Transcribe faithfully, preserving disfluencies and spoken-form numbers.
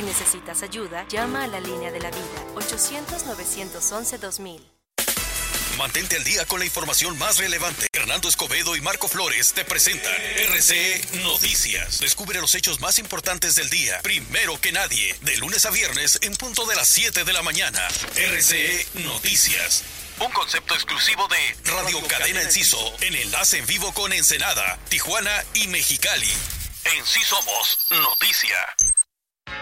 necesitas ayuda, llama a la línea de la vida, ochocientos, novecientos once, dos mil. Mantente al día con la información más relevante. Hernando Escobedo y Marco Flores te presentan R C E Noticias. Descubre los hechos más importantes del día, primero que nadie, de lunes a viernes en punto de las siete de la mañana. R C E Noticias. Un concepto exclusivo de Radio Cadena Enciso, en enlace en vivo con Ensenada, Tijuana y Mexicali. En Sí Somos Noticia.